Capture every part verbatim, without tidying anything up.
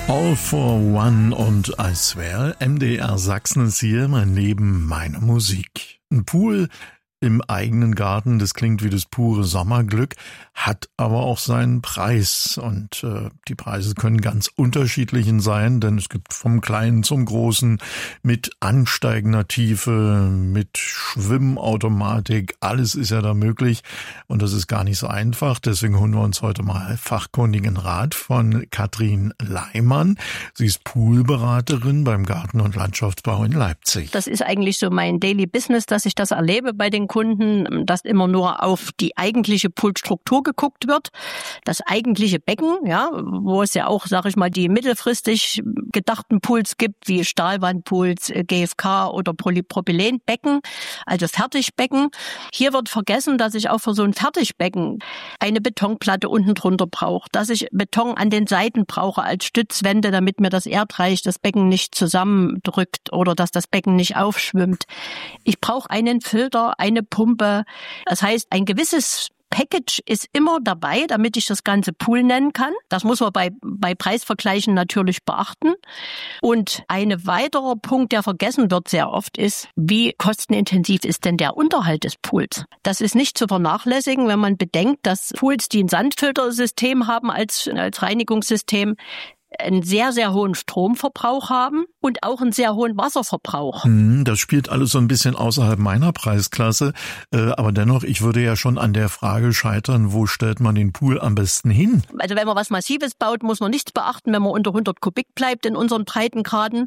All for One und I Swear, M D R Sachsen ist hier, mein Leben, meine Musik. Ein Pool im eigenen Garten, das klingt wie das pure Sommerglück, hat aber auch seinen Preis. Und äh, die Preise können ganz unterschiedlichen sein, denn es gibt vom Kleinen zum Großen mit ansteigender Tiefe, mit Schwimmautomatik, alles ist ja da möglich. Und das ist gar nicht so einfach. Deswegen holen wir uns heute mal fachkundigen Rat von Katrin Leimann. Sie ist Poolberaterin beim Garten- und Landschaftsbau in Leipzig. Das ist eigentlich so mein Daily Business, dass ich das erlebe bei den Kunden, dass immer nur auf die eigentliche Poolstruktur geguckt wird, das eigentliche Becken, ja, wo es ja auch, sage ich mal, die mittelfristig gedachten Pools gibt, wie Stahlwandpools, G F K oder Polypropylenbecken, also Fertigbecken. Hier wird vergessen, dass ich auch für so ein Fertigbecken eine Betonplatte unten drunter brauche, dass ich Beton an den Seiten brauche als Stützwände, damit mir das Erdreich das Becken nicht zusammendrückt oder dass das Becken nicht aufschwimmt. Ich brauche einen Filter, eine Pumpe. Das heißt, ein gewisses Package ist immer dabei, damit ich das ganze Pool nennen kann. Das muss man bei, bei Preisvergleichen natürlich beachten. Und ein weiterer Punkt, der vergessen wird sehr oft, ist, wie kostenintensiv ist denn der Unterhalt des Pools? Das ist nicht zu vernachlässigen, wenn man bedenkt, dass Pools, die ein Sandfiltersystem haben als, als Reinigungssystem, einen sehr, sehr hohen Stromverbrauch haben und auch einen sehr hohen Wasserverbrauch. Das spielt alles so ein bisschen außerhalb meiner Preisklasse, aber dennoch, ich würde ja schon an der Frage scheitern, wo stellt man den Pool am besten hin? Also wenn man was Massives baut, muss man nichts beachten, wenn man unter hundert Kubik bleibt in unseren Breitengraden.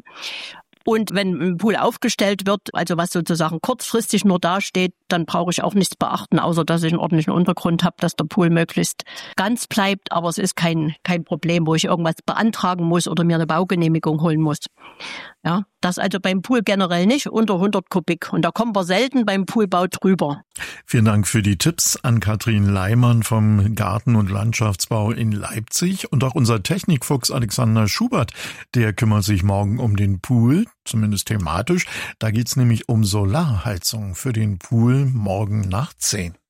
Und wenn ein Pool aufgestellt wird, also was sozusagen kurzfristig nur dasteht, dann brauche ich auch nichts beachten, außer dass ich einen ordentlichen Untergrund habe, dass der Pool möglichst ganz bleibt. Aber es ist kein kein Problem, wo ich irgendwas beantragen muss oder mir eine Baugenehmigung holen muss. Ja, das also beim Pool generell nicht, unter hundert Kubik. Und da kommen wir selten beim Poolbau drüber. Vielen Dank für die Tipps an Katrin Leimann vom Garten- und Landschaftsbau in Leipzig. Und auch unser Technikfuchs Alexander Schubert, der kümmert sich morgen um den Pool, zumindest thematisch. Da geht's nämlich um Solarheizung für den Pool morgen nach zehn.